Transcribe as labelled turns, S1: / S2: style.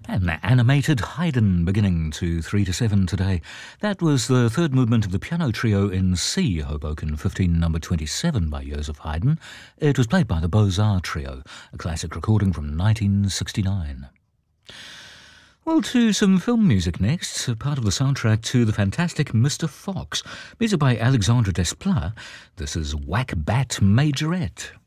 S1: An animated Haydn beginning to 3 to 7 today. That was the third movement of the piano trio in C, Hoboken 15, number 27 by Joseph Haydn. It was played by the Beaux-Arts Trio, a classic recording from 1969. Well, to some film music next, part of the soundtrack to the fantastic Mr. Fox. Music by Alexandre Desplat. This is Whack Bat Majorette.